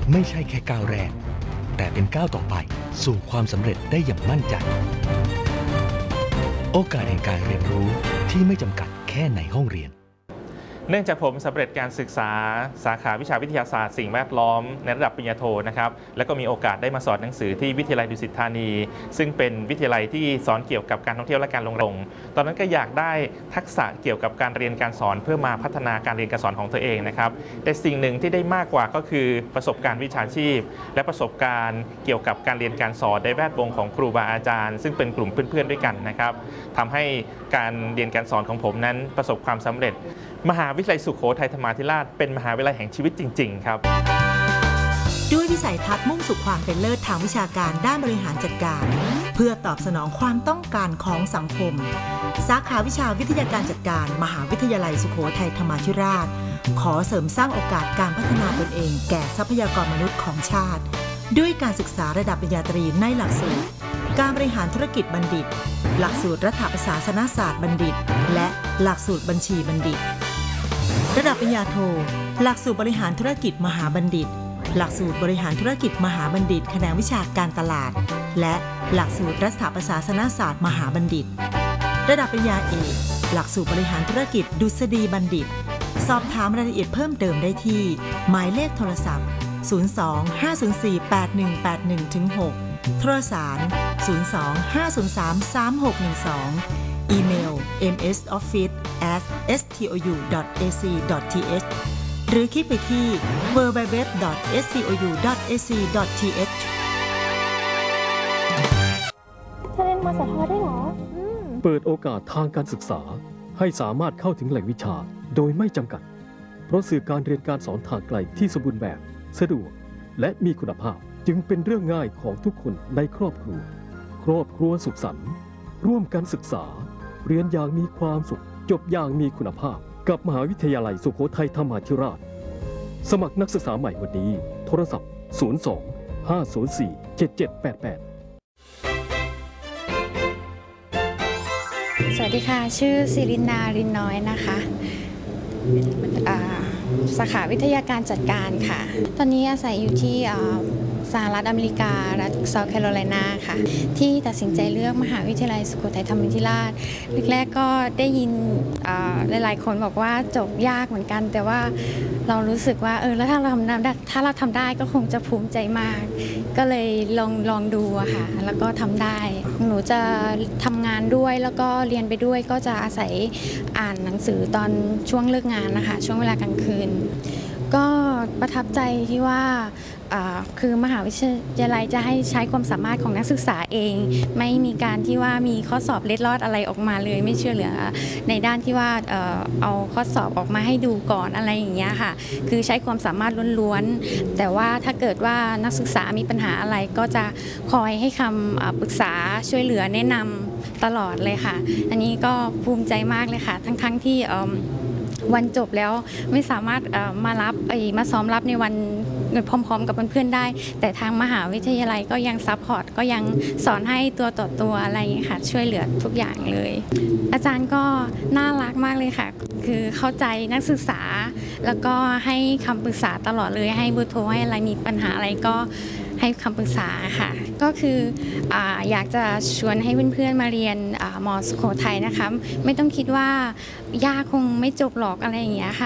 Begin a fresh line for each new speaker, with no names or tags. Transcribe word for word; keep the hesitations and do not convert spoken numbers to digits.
ไม่ใช่แค่ก้าวแรกแต่เป็นก้าวต่อไปสู่ความสำเร็จได้อย่างมั่นใจโอกาสแห่งการเรียนรู้ที่ไม่จำกัดแค่ในห้องเรียน
เนื่องจากผมสำเร็จการศึกษาสาขาวิชาวิทยาศาสตร์สิ่งแวดล้อมในระดับปริญญาโทนะครับแล้วก็มีโอกาสได้มาสอนหนังสือที่วิทยาลัยดุสิตธานีซึ่งเป็นวิทยาลัยที่สอนเกี่ยวกับการท่องเที่ยวและการลงแรงตอนนั้นก็อยากได้ทักษะเกี่ยวกับการเรียนการสอนเพื่อมาพัฒนาการเรียนการสอนของตัวเองนะครับแต่สิ่งหนึ่งที่ได้มากกว่าก็คือประสบการณ์วิชาชีพและประสบการณ์เกี่ยวกับการเรียนการสอนในแวดวงของครูบาอาจารย์ซึ่งเป็นกลุ่มเพื่อนๆด้วยกันนะครับทำให้การเรียนการสอนของผมนั้นประสบความสำเร็จมหาวิทยาลัยสุโขทัยธรรมาธิราชเป็นมหาวิทยาลัยแห่งชีวิตจริงๆครับ
ด้วยวิสัยทัศน์มุ่งสู่ความเป็นเลิศทางวิชาการด้านบริหารจัดการเพื่อตอบสนองความต้องการของสังคมสาขาวิชาวิทยาการจัดการมหาวิทยาลัยสุโขทัยธรรมาธิราชขอเสริมสร้างโอกาสการพัฒนาตนเองแก่ทรัพยากรมนุษย์ของชาติด้วยการศึกษาระดับปริญญาตรีในหลักสูตรการบริหารธุรกิจบัณฑิตหลักสูตรรัฐประศาสนศาสตร์บัณฑิตและหลักสูตรบัญชีบัณฑิตระดับปริญญาโทหลักสูตรบริหารธุรกิจมหาบัณฑิตหลักสูตรบริหารธุรกิจมหาบัณฑิตแขนงวิชาการตลาดและหลักสูตรรัฐประศาสนศาสตร์มหาบัณฑิตระดับปริญญาเอกหลักสูตรบริหารธุรกิจดุษฎีบัณฑิตสอบถามรายละเอียดเพิ่มเติมได้ที่หมายเลขโทรศัพท์ศูนย์ สอง ห้า ศูนย์ สี่ แปด หนึ่ง แปด หนึ่ง ถึง หกโทรสารศูนย์ สอง ห้า ศูนย์ สาม สาม หก หนึ่ง สองอีเมล เอ็ม เอส ออฟฟิศ แอท เอส ที โอ ยู ดอท เอ ซี ดอท ที เอช หรือคลิกไปที่ ดับเบิลยู ดับเบิลยู ดับเบิลยู ดอท เอส ที โอ ยู ดอท เอ ซี ดอท ที เอช
จะเรียนมสทได้หรอ
เปิดโอกาสทางการศึกษาให้สามารถเข้าถึงแหล่งวิชาโดยไม่จำกัดเพราะสื่อการเรียนการสอนทางไกลที่สมบูรณ์แบบสะดวกและมีคุณภาพจึงเป็นเรื่องง่ายของทุกคนในครอบครัวครอบครัวสุขสันต์ร่วมกันศึกษาเรียนอย่างมีความสุขจบอย่างมีคุณภาพกับมหาวิทยาลัยสุโขทัยธรรมาธิราชสมัครนักศึกษาใหม่วันนี้โทรศัพท์ศูนย์ สอง ห้า ศูนย์ สี่ เจ็ด เจ็ด แปด แปด
สวัสดีค่ะชื่อศิรินนารินน้อยนะคะสาขาวิทยาการจัดการค่ะตอนนี้อาศัยอยู่ที่สหรัฐอเมริการัฐเซาท์แคโรไลนาค่ะที่ตัดสินใจเลือกมหาวิทยาลัยสุโขทัยธรรมาธิราชแรกๆก็ได้ยินหลายๆคนบอกว่าจบยากเหมือนกันแต่ว่าเรารู้สึกว่าเออแล้วถ้าเราทำได้ถ้าเราทำได้ก็คงจะภูมิใจมากก็เลยลองลองดูอะค่ะแล้วก็ทำได้หนูจะทำงานด้วยแล้วก็เรียนไปด้วยก็จะอาศัยอ่านหนังสือตอนช่วงเลิกงานนะคะช่วงเวลากลางคืนก็ประทับใจที่ว่าคือมหาวิทยาลัยจะให้ใช้ความสามารถของนักศึกษาเองไม่มีการที่ว่ามีข้อสอบเล็ดลอดอะไรออกมาเลยไม่เชื่อเหลือในด้านที่ว่าเอาข้อสอบออกมาให้ดูก่อนอะไรอย่างเงี้ยค่ะคือใช้ความสามารถล้วนๆแต่ว่าถ้าเกิดว่านักศึกษามีปัญหาอะไรก็จะคอยให้คำปรึกษาช่วยเหลือแนะนำตลอดเลยค่ะอันนี้ก็ภูมิใจมากเลยค่ะทั้งๆที่วันจบแล้วไม่สามารถมารับมาซ้อมรับในวันพร้อมๆกับเพื่อนๆได้แต่ทางมหาวิทยาลัยก็ยังซัพพอร์ตก็ยังสอนให้ตัวต่อตัวอะไรค่ะช่วยเหลือทุกอย่างเลยอาจารย์ก็น่ารักมากเลยค่ะคือเข้าใจนักศึกษาแล้วก็ให้คำปรึกษาตลอดเลยให้เบอร์โทรให้อะไรมีปัญหาอะไรก็ให้คำปรึกษาค่ะก็คืออ่าอยากจะชวนให้เพื่อนๆมาเรียนม.สุโขทัยนะคะไม่ต้องคิดว่ายากคงไม่จบหรอกอะไรอย่างเงี้ยค่ะ